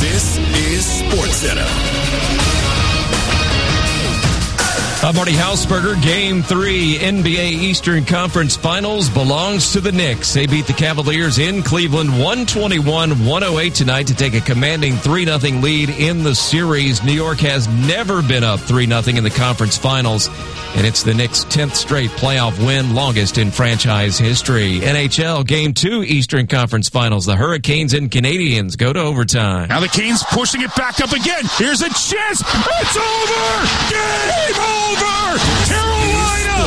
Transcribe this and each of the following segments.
This is SportsCenter. I'm Marty Hausberger. Game 3, NBA Eastern Conference Finals belongs to the Knicks. They beat the Cavaliers in Cleveland 121-108 tonight to take a commanding 3-0 lead in the series. New York has never been up 3-0 in the conference finals, and it's the Knicks' 10th straight playoff win, longest in franchise history. NHL Game 2 Eastern Conference Finals. The Hurricanes and Canadiens go to overtime. Now the Canes pushing it back up again. Here's a chance. It's over. Game over. Carolina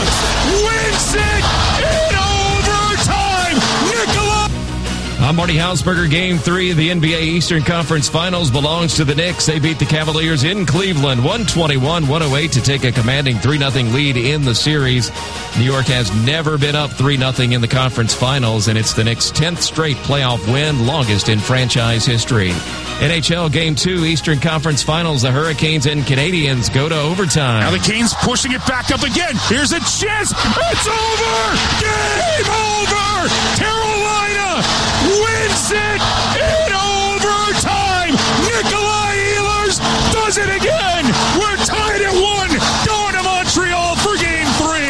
wins it in overtime. Nikola. I'm Marty Hausberger. Game 3 of the NBA Eastern Conference Finals belongs to the Knicks. They beat the Cavaliers in Cleveland 121-108 to take a commanding 3-0 lead in the series. New York has never been up 3-0 in the conference finals, and it's the Knicks' 10th straight playoff win, longest in franchise history. NHL Game 2 Eastern Conference Finals. The Hurricanes and Canadiens go to overtime. Now the Canes pushing it back up again. Here's a chance. It's over. Game over. Carolina wins it in overtime. Nikolai Ehlers does it again. We're tied at 1. Going to Montreal for Game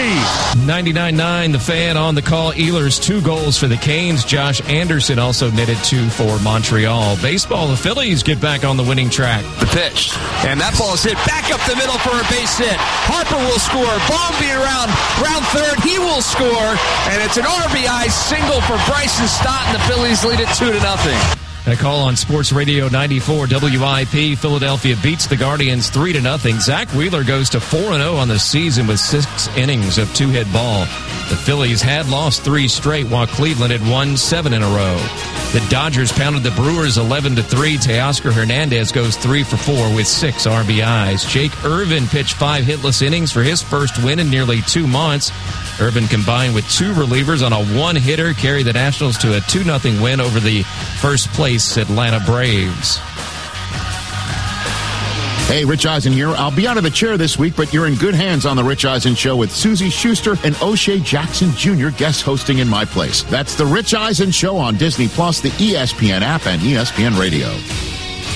3. 99.9, the Fan on the call. Ehlers 2 goals for the Canes. Josh Anderson also netted 2 for Montreal. Baseball, the Phillies get back on the winning track. The pitch, and that ball is hit back up the middle for a base hit. Harper will score. Bombi around third. He will score, and it's an RBI single for Bryson Stott, and the Phillies lead it 2-0. A call on Sports Radio 94 WIP. Philadelphia beats the Guardians 3-0. Zach Wheeler goes to 4-0 on the season with 6 innings of 2-hit ball. The Phillies had lost 3 straight, while Cleveland had won 7 in a row. The Dodgers pounded the Brewers 11-3. Teoscar Hernandez goes 3 for 4 with 6 RBIs. Jake Irvin pitched 5 hitless innings for his first win in nearly 2 months. Irvin combined with 2 relievers on a 1-hitter, carried the Nationals to a 2-0 win over the first-place Atlanta Braves. Hey, Rich Eisen here. I'll be out of the chair this week, but you're in good hands on The Rich Eisen Show with Susie Schuster and O'Shea Jackson Jr. guest hosting in my place. That's The Rich Eisen Show on Disney+, the ESPN app, and ESPN Radio.